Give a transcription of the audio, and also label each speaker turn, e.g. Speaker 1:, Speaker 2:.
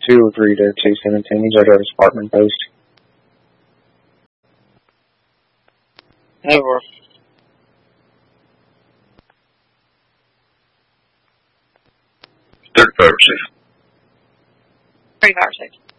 Speaker 1: 203 to 217. He's right at his apartment post.
Speaker 2: Over.
Speaker 3: 35 or 6.
Speaker 2: 35 or 6.